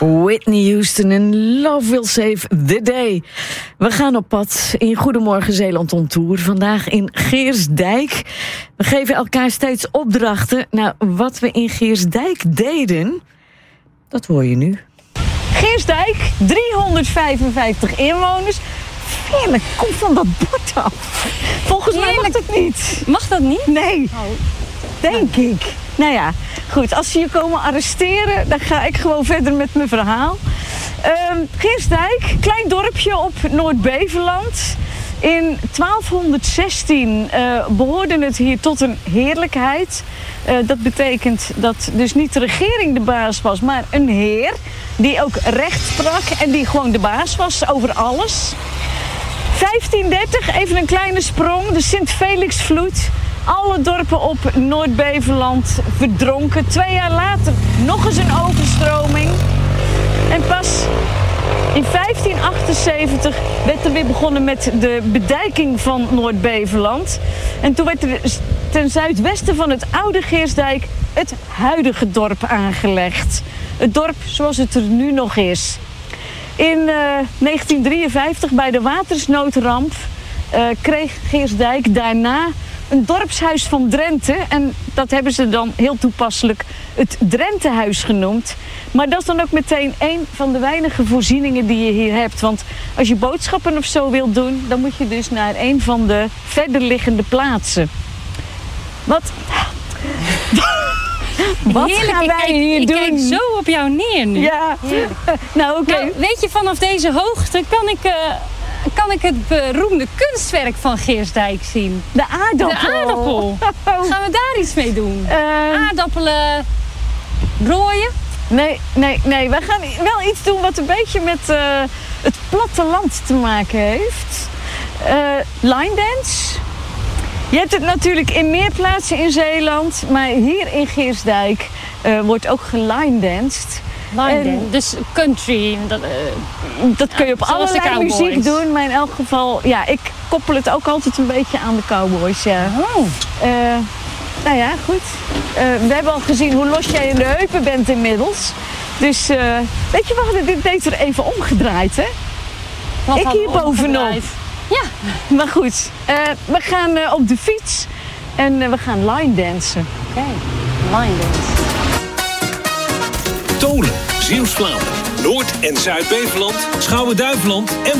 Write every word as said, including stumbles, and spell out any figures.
Whitney Houston en Love Will Save the Day. We gaan op pad in Goedemorgen Zeeland on Tour. Vandaag in Geersdijk. We geven elkaar steeds opdrachten. Nou, wat we in Geersdijk deden, dat hoor je nu. Geersdijk, driehonderdvijfenvijftig inwoners. Heerlijk, kom van dat bord af. Volgens mij mag dat niet. Mag dat niet? Nee, oh. denk nee. ik. Nou ja, goed, als ze je komen arresteren, dan ga ik gewoon verder met mijn verhaal. Um, Geersdijk, klein dorpje op Noord-Beveland. In twaalfhonderdzestien uh, behoorde het hier tot een heerlijkheid. Uh, dat betekent dat dus niet de regering de baas was, maar een heer die ook recht sprak en die gewoon de baas was over alles. vijftiendertig, even een kleine sprong, de Sint-Felixvloed. Alle dorpen op Noord-Beveland verdronken. Twee jaar later nog eens een overstroming. En pas in vijftien achtenzeventig werd er weer begonnen met de bedijking van Noord-Beveland. En toen werd er ten zuidwesten van het oude Geersdijk het huidige dorp aangelegd. Het dorp zoals het er nu nog is. In uh, negentien drieënvijftig, bij de watersnoodramp, uh, kreeg Geersdijk daarna een dorpshuis van Drenthe. En dat hebben ze dan heel toepasselijk het Drenthehuis genoemd. Maar dat is dan ook meteen een van de weinige voorzieningen die je hier hebt. Want als je boodschappen of zo wilt doen, dan moet je dus naar een van de verder liggende plaatsen. Wat... Wat Heerlijk, gaan wij ik kijk, hier ik doen? Ik kijk zo op jou neer nu. Ja, nou oké. Okay. Nou, weet je, vanaf deze hoogte kan ik, uh, kan ik het beroemde kunstwerk van Geersdijk zien. De aardappel. De aardappel. Gaan we daar iets mee doen? Uh, Aardappelen rooien? Nee, nee, nee. Wij gaan wel iets doen wat een beetje met uh, het platteland te maken heeft. Uh, line dance. Je hebt het natuurlijk in meer plaatsen in Zeeland, maar hier in Geersdijk uh, wordt ook geline-danced. Line dus country. Dat, uh, dat kun je op allerlei muziek doen, maar in elk geval, ja, ik koppel het ook altijd een beetje aan de cowboys. Ja. Oh. Uh, nou ja, goed. Uh, we hebben al gezien hoe los jij in de heupen bent inmiddels. Dus, uh, weet je, we hadden dit beter even omgedraaid, hè? Wat ik hier bovenop. Ja. Maar goed, uh, we gaan uh, op de fiets en uh, we gaan line dansen. Oké, okay. line dance. Tolen, Zeeuws-Vlaanderen, Noord- en Zuid-Beveland, Schouwen-Duiveland en